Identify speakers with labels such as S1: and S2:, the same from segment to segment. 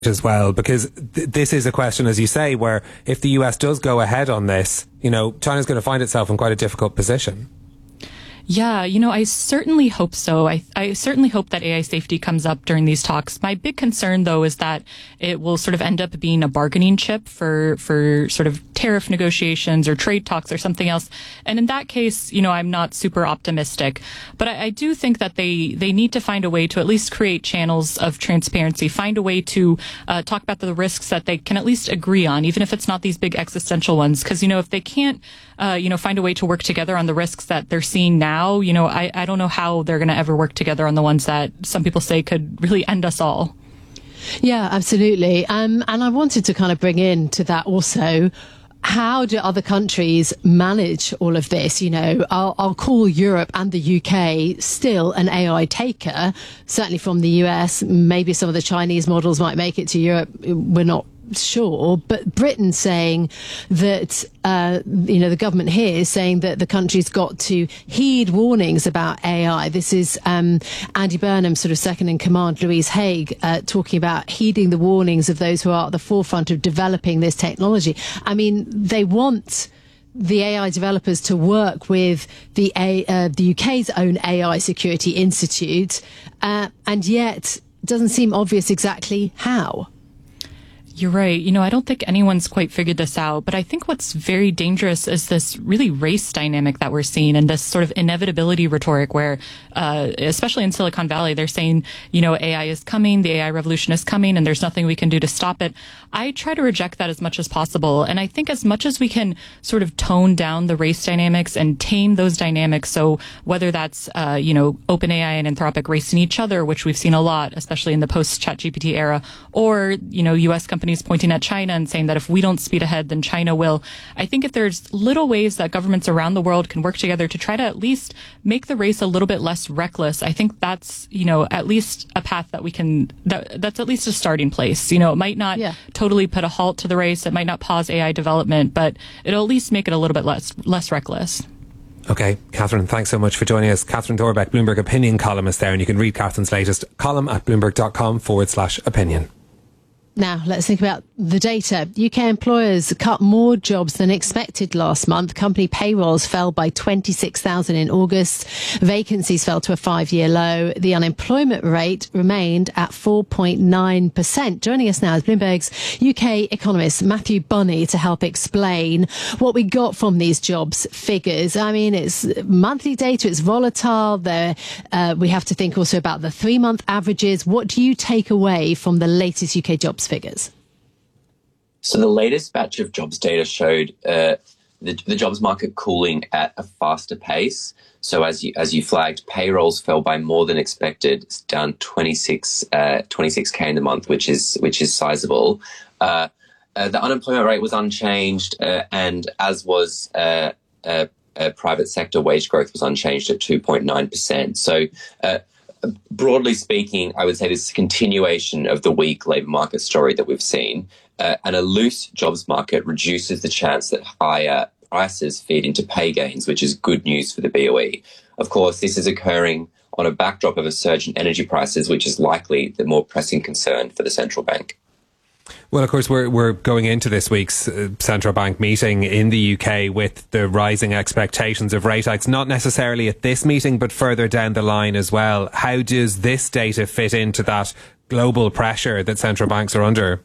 S1: as well, because this is a question, as you say, where if the US does go ahead on this, China's going to find itself in quite a difficult position.
S2: Yeah, I certainly hope so. I certainly hope that AI safety comes up during these talks. My big concern, though, is that it will sort of end up being a bargaining chip for sort of tariff negotiations or trade talks or something else. And in that case, I'm not super optimistic. But I do think that they need to find a way to at least create channels of transparency, find a way to talk about the risks that they can at least agree on, even if it's not these big existential ones. Because, if they can't, find a way to work together on the risks that they're seeing now, I don't know how they're going to ever work together on the ones that some people say could really end us all.
S3: Yeah, absolutely. And I wanted to kind of bring into that also, how do other countries manage all of this? I'll call Europe and the UK still an AI taker, certainly from the US. Maybe some of the Chinese models might make it to Europe. We're not sure, but Britain saying that, the government here is saying that the country's got to heed warnings about AI. This is Andy Burnham, sort of second in command, Louise Haig, talking about heeding the warnings of those who are at the forefront of developing this technology. I mean, they want the AI developers to work with the UK's own AI Security Institute, and yet it doesn't seem obvious exactly how.
S2: You're right. I don't think anyone's quite figured this out, but I think what's very dangerous is this really race dynamic that we're seeing and this sort of inevitability rhetoric where, especially in Silicon Valley, they're saying, AI is coming, the AI revolution is coming, and there's nothing we can do to stop it. I try to reject that as much as possible. And I think as much as we can sort of tone down the race dynamics and tame those dynamics, so whether that's, OpenAI and Anthropic racing each other, which we've seen a lot, especially in the post-ChatGPT era, or, U.S. companies pointing at China and saying that if we don't speed ahead, then China will. I think if there's little ways that governments around the world can work together to try to at least make the race a little bit less reckless, I think that's, at least a path that we can, that's at least a starting place. It might not totally put a halt to the race. It might not pause AI development, but it'll at least make it a little bit less reckless.
S1: Okay, Catherine, thanks so much for joining us. Catherine Torbeck, Bloomberg opinion columnist there, and you can read Catherine's latest column at bloomberg.com/opinion.
S3: Now, let's think about the data. UK employers cut more jobs than expected last month. Company payrolls fell by 26,000 in August. Vacancies fell to a 5-year low. The unemployment rate remained at 4.9%. Joining us now is Bloomberg's UK economist Matthew Bonney to help explain what we got from these jobs figures. I mean, it's monthly data, it's volatile. We have to think also about the 3-month averages. What do you take away from the latest UK jobs figures?
S4: So the latest batch of jobs data showed the jobs market cooling at a faster pace. So as you flagged, payrolls fell by more than expected, down 26K in the month, which is sizable. The unemployment rate was unchanged, and as was private sector wage growth was unchanged at 2.9%. So broadly speaking, I would say this is a continuation of the weak labour market story that we've seen, and a loose jobs market reduces the chance that higher prices feed into pay gains, which is good news for the BOE. Of course, this is occurring on a backdrop of a surge in energy prices, which is likely the more pressing concern for the central bank.
S1: Well, of course, we're going into this week's central bank meeting in the UK with the rising expectations of rate hikes, not necessarily at this meeting, but further down the line as well. How does this data fit into that global pressure that central banks are under?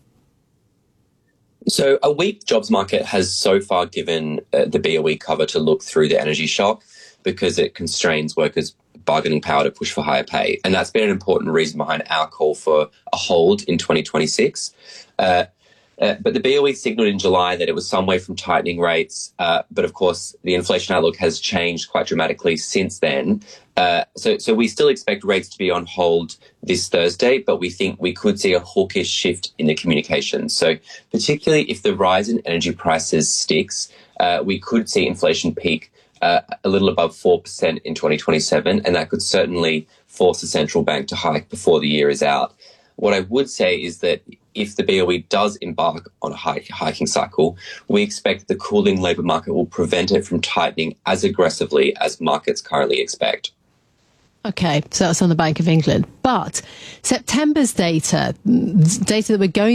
S4: So a weak jobs market has so far given the BOE cover to look through the energy shock because it constrains workers' bargaining power to push for higher pay. And that's been an important reason behind our call for a hold in 2026. But the BOE signalled in July that it was some way from tightening rates. But of course, the inflation outlook has changed quite dramatically since then. So we still expect rates to be on hold this Thursday, but we think we could see a hawkish shift in the communication. So particularly if the rise in energy prices sticks, we could see inflation peak a little above 4% in 2027, and that could certainly force the central bank to hike before the year is out. What I would say is that if the BOE does embark on a hiking cycle, we expect the cooling labour market will prevent it from tightening as aggressively as markets currently expect.
S3: Okay, so that's on the Bank of England. But September's data that we're going